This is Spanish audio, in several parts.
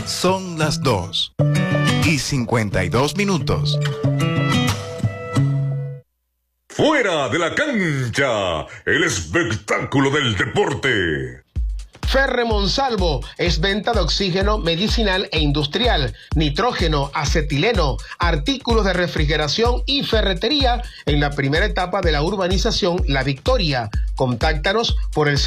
Son las 2:52. Fuera de la cancha, el espectáculo del deporte. Ferre Monsalvo es venta de oxígeno medicinal e industrial, nitrógeno, acetileno, artículos de refrigeración y ferretería en la primera etapa de la urbanización La Victoria. Contáctanos por el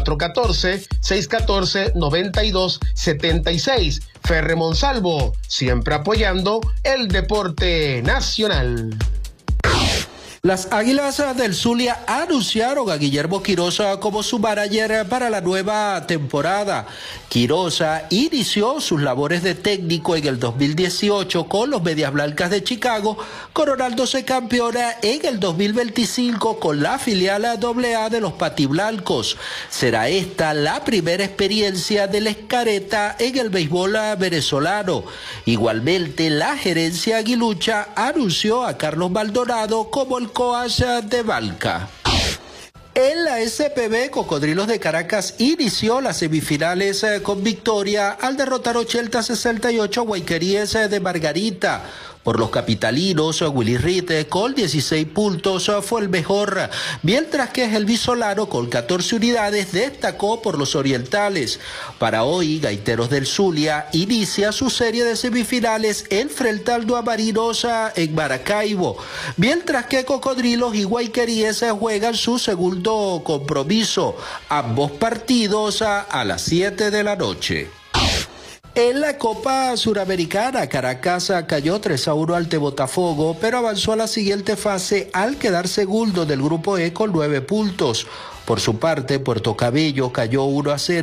0414-614-9276. Ferre Monsalvo, siempre apoyando el deporte nacional. Las Águilas del Zulia anunciaron a Guillermo Quirosa como su manager para la nueva temporada. Quirosa inició sus labores de técnico en el 2018 con los Medias Blancas de Chicago, coronándose campeona en el 2025 con la filial AA de los Patiblancos. Será esta la primera experiencia del Escareta en el béisbol venezolano. Igualmente, la gerencia aguilucha anunció a Carlos Maldonado como el coach de Valca. En la SPB, Cocodrilos de Caracas inició las semifinales con victoria al derrotar 80-68 a Guayqueríes de Margarita. Por los capitalinos, Willy Ritt con 16 puntos fue el mejor, mientras que Elvis Solano con 14 unidades destacó por los orientales. Para hoy, Gaiteros del Zulia inicia su serie de semifinales enfrentando a Marinos en Maracaibo, mientras que Cocodrilos y Guayqueríes juegan su segundo compromiso, ambos partidos a las 7 de la noche. En la Copa Suramericana, Caracas cayó 3-1 ante Botafogo, pero avanzó a la siguiente fase al quedar segundo del grupo E con 9 puntos. Por su parte, Puerto Cabello cayó 1-0